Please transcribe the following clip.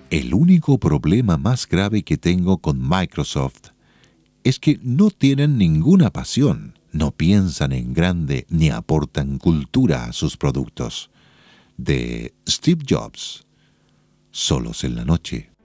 El único problema más grave que tengo con Microsoft es que no tienen ninguna pasión, no piensan en grande ni aportan cultura a sus productos. De Steve Jobs, Solos en la noche.